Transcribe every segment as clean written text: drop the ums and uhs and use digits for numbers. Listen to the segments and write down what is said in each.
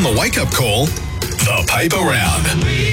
On the wake-up call, the paper round.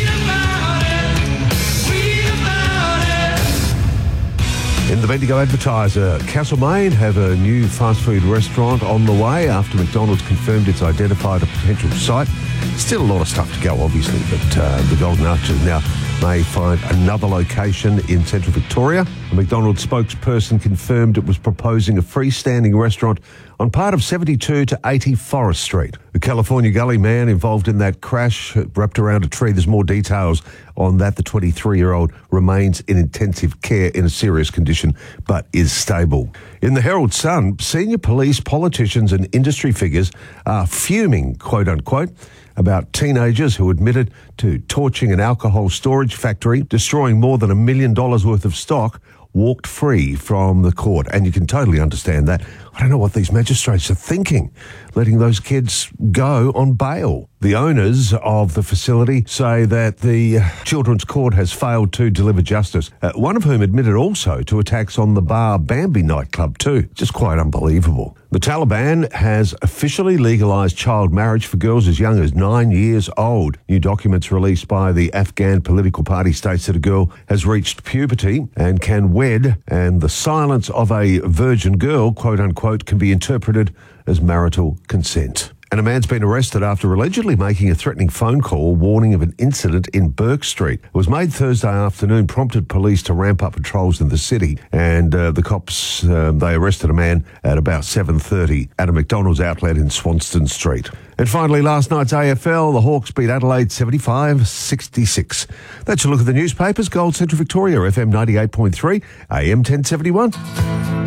In the Bendigo Advertiser, Castlemaine have a new fast food restaurant on the way after McDonald's confirmed it's identified a potential site. Still a lot of stuff to go, obviously, but the Golden Arches now may find another location in central Victoria. A McDonald's spokesperson confirmed it was proposing a freestanding restaurant on part of 72 to 80 Forest Street. The California Gully man involved in that crash wrapped around a tree. There's more details on that. The 23-year-old remains in intensive care in a serious condition, but is stable. In the Herald Sun, senior police, politicians and industry figures are fuming, quote-unquote, about teenagers who admitted to torching an alcohol storage factory, destroying more than $1 million worth of stock, walked free from the court. And you can totally understand that. I don't know what these magistrates are thinking, letting those kids go on bail. The owners of the facility say that the Children's Court has failed to deliver justice, one of whom admitted also to attacks on the bar Bambi nightclub too. Just quite unbelievable. The Taliban has officially legalised child marriage for girls as young as 9 years old. New documents released by the Afghan political party states that a girl has reached puberty and can wed, and the silence of a virgin girl, quote-unquote, can be interpreted as marital consent. And a man's been arrested after allegedly making a threatening phone call warning of an incident in Burke Street. It was made Thursday afternoon, prompted police to ramp up patrols in the city. And the cops, they arrested a man at about 7:30 at a McDonald's outlet in Swanston Street. And finally, last night's AFL, the Hawks beat Adelaide 75-66. That's a look at the newspapers. Gold Central Victoria, FM 98.3, AM 1071.